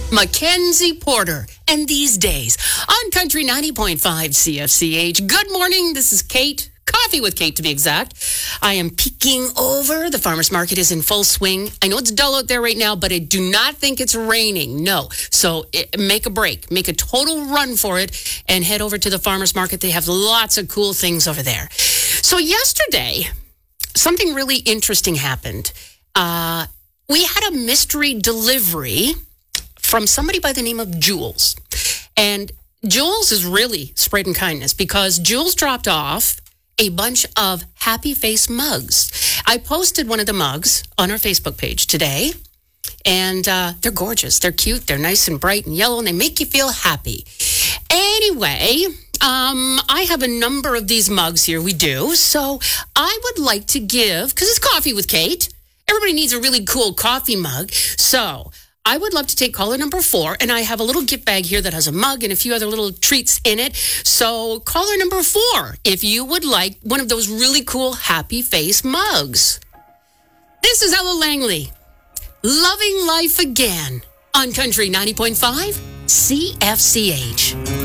Mackenzie Porter. And these days on Country 90.5 CFCH. Good morning. This is Kate. Coffee with Kate, to be exact. I am peeking over. The farmer's market is in full swing. I know it's dull out there right now, but I do not think it's raining. No. So make a break. Make a total run for it and head over to the farmer's market. They have lots of cool things over there. So yesterday, something really interesting happened. We had a mystery delivery from somebody by the name of Jules. And Jules is really spreading kindness because Jules dropped off a bunch of happy face mugs. I posted one of the mugs on our Facebook page today, and they're gorgeous. They're cute. They're nice and bright and yellow, and they make you feel happy. Anyway, I have a number of these mugs here. We do. So I would like to give, because it's Coffee with Kate. Everybody needs a really cool coffee mug. So I would love to take caller number 4, and I have a little gift bag here that has a mug and a few other little treats in it. So caller number 4, if you would like one of those really cool happy face mugs. This is Ella Langley, Loving Life Again on Country 90.5 CFCH.